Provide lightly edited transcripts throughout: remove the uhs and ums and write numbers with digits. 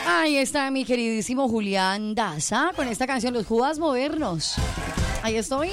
Ahí está mi queridísimo Julián Daza con esta canción Los Judas Modernos. Ahí estoy.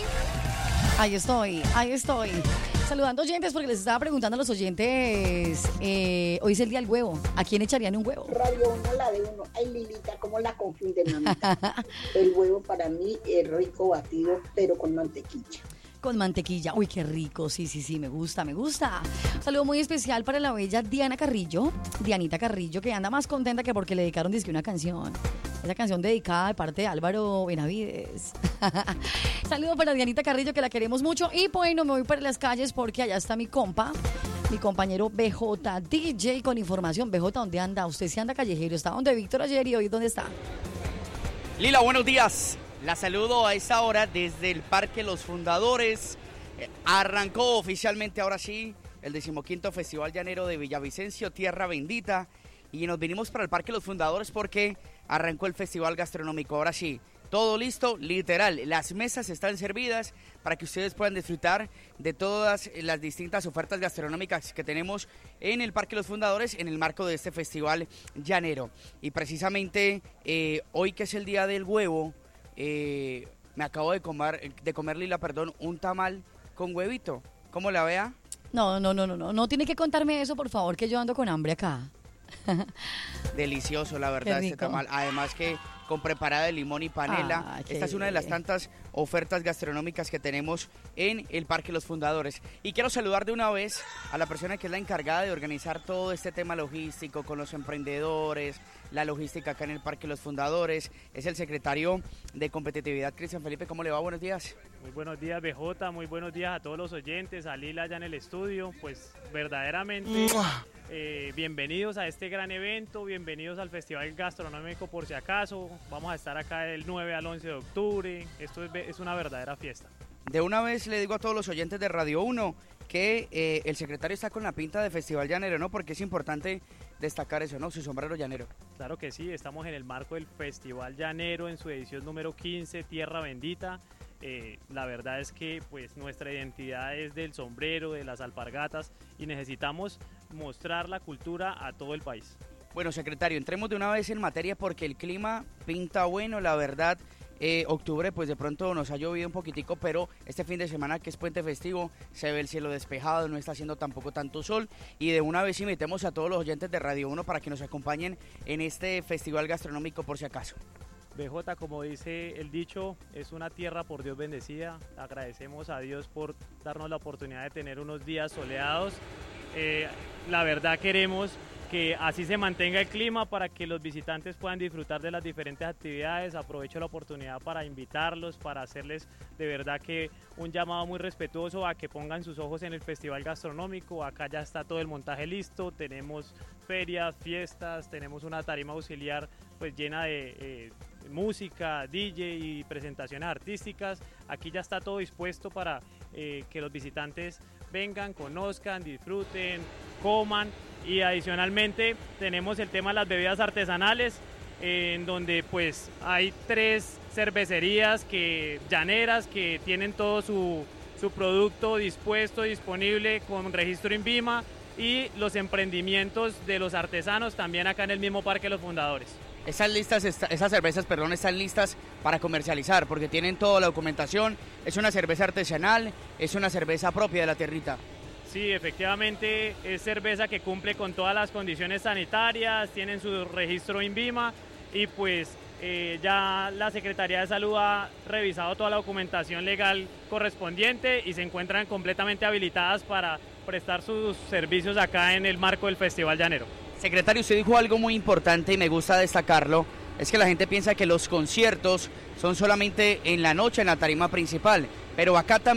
Saludando oyentes porque les estaba preguntando a los oyentes, hoy es el día del huevo, ¿a quién echarían un huevo? Radio 1, la de uno. Ay, Lilita, ¿cómo la confunden, mamita? El huevo para mí es rico batido, pero con mantequilla. Con mantequilla, uy, qué rico, sí, me gusta. Un saludo muy especial para la bella Dianita Carrillo, que anda más contenta que porque le dedicaron dizque una canción. Esa canción dedicada de parte de Álvaro Benavides. Saludo para Dianita Carrillo, que la queremos mucho. Y bueno, me voy para las calles porque allá está mi compañero BJ DJ con información. BJ, ¿dónde anda? Usted sí anda callejero, está donde Víctor ayer y hoy ¿dónde está? Lila, buenos días. La saludo a esta hora desde el Parque Los Fundadores. Arrancó oficialmente, ahora sí, el 15º Festival Llanero de Villavicencio, Tierra Bendita. Y nos vinimos para el Parque Los Fundadores porque arrancó el Festival Gastronómico. Ahora sí, todo listo, literal. Las mesas están servidas para que ustedes puedan disfrutar de todas las distintas ofertas gastronómicas que tenemos en el Parque Los Fundadores en el marco de este Festival Llanero. Y precisamente hoy, que es el Día del Huevo, me acabo de comer, Lila, un tamal con huevito. ¿Cómo la vea? No tiene que contarme eso, por favor, que yo ando con hambre acá. Delicioso, la verdad, este tamal. Además que con preparada de limón y panela. Esta es una de las tantas ofertas gastronómicas que tenemos en el Parque Los Fundadores. Y quiero saludar de una vez a la persona que es la encargada de organizar todo este tema logístico con los emprendedores, la logística acá en el Parque Los Fundadores. Es el secretario de Competitividad, Cristian Felipe. ¿Cómo le va? Buenos días. Muy buenos días, BJ. Muy buenos días a todos los oyentes, a Lila allá en el estudio. Pues verdaderamente bienvenidos a este gran evento, bienvenidos al Festival Gastronómico Por Si Acaso. Vamos a estar acá del 9 al 11 de octubre. Esto es una verdadera fiesta. De una vez le digo a todos los oyentes de Radio 1 que el secretario está con la pinta de Festival Llanero, ¿no? Porque es importante destacar eso, ¿no? Su sombrero llanero. Claro que sí, estamos en el marco del Festival Llanero en su edición número 15, Tierra Bendita. La verdad es que pues nuestra identidad es del sombrero, de las alpargatas, y necesitamos mostrar la cultura a todo el país. Bueno, secretario, entremos de una vez en materia porque el clima pinta bueno, la verdad. Octubre pues de pronto nos ha llovido un poquitico, pero este fin de semana, que es puente festivo, se ve el cielo despejado, no está haciendo tampoco tanto sol, y de una vez invitemos a todos los oyentes de Radio 1 para que nos acompañen en este Festival Gastronómico Por Si Acaso. BJ, como dice el dicho, es una tierra por Dios bendecida. Agradecemos a Dios por darnos la oportunidad de tener unos días soleados. La verdad queremos que así se mantenga el clima para que los visitantes puedan disfrutar de las diferentes actividades. Aprovecho la oportunidad para invitarlos, para hacerles de verdad que un llamado muy respetuoso a que pongan sus ojos en el Festival Gastronómico. Acá ya está todo el montaje listo, tenemos ferias, fiestas, tenemos una tarima auxiliar pues llena de música, DJ y presentaciones artísticas. Aquí ya está todo dispuesto para que los visitantes vengan, conozcan, disfruten, coman. Y adicionalmente tenemos el tema de las bebidas artesanales, en donde pues hay 3 cervecerías llaneras que tienen todo su producto dispuesto, disponible con registro INVIMA, y los emprendimientos de los artesanos también acá en el mismo Parque Los Fundadores. Esas cervezas están listas para comercializar porque tienen toda la documentación. Es una cerveza artesanal, es una cerveza propia de la tierrita. Sí, efectivamente es cerveza que cumple con todas las condiciones sanitarias, tienen su registro INVIMA, y pues ya la Secretaría de Salud ha revisado toda la documentación legal correspondiente y se encuentran completamente habilitadas para prestar sus servicios acá en el marco del Festival Llanero. Secretario, usted dijo algo muy importante y me gusta destacarlo, es que la gente piensa que los conciertos son solamente en la noche, en la tarima principal, pero acá también